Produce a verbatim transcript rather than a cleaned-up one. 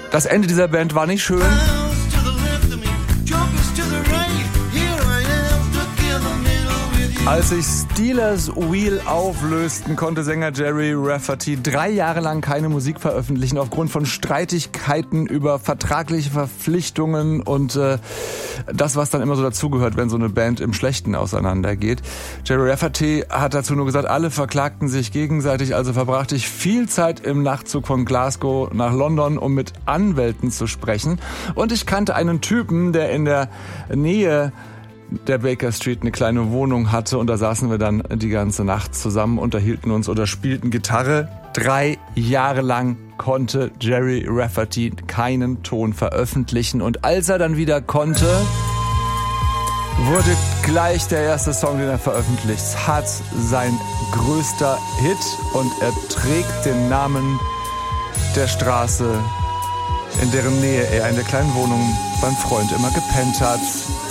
Das Ende dieser Band war nicht schön. Als sich Steelers Wheel auflösten, konnte Sänger Gerry Rafferty drei Jahre lang keine Musik veröffentlichen, aufgrund von Streitigkeiten über vertragliche Verpflichtungen und äh, das, was dann immer so dazugehört, wenn so eine Band im Schlechten auseinandergeht. Gerry Rafferty hat dazu nur gesagt, alle verklagten sich gegenseitig, also verbrachte ich viel Zeit im Nachtzug von Glasgow nach London, um mit Anwälten zu sprechen. Und ich kannte einen Typen, der in der Nähe der Baker Street eine kleine Wohnung hatte und da saßen wir dann die ganze Nacht zusammen, unterhielten uns oder spielten Gitarre. Drei Jahre lang konnte Gerry Rafferty keinen Ton veröffentlichen und als er dann wieder konnte, wurde gleich der erste Song, den er veröffentlicht hat, sein größter Hit und er trägt den Namen der Straße, in deren Nähe er in der kleinen Wohnung beim Freund immer gepennt hat.